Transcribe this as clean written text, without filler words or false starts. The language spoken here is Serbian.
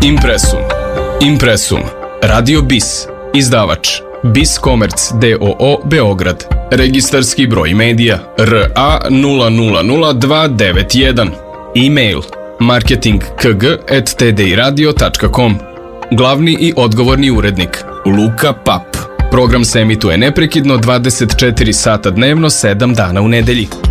Impresum. Impresum. Radio BIS. Izdavač BIS Komerc d.o.o. Beograd. Registarski broj medija RA 000291. E-mail marketingkg@tdiradio.com. Glavni i odgovorni urednik Luka Pap. Program se emituje neprekidno 24 sata dnevno, 7 dana u nedelji.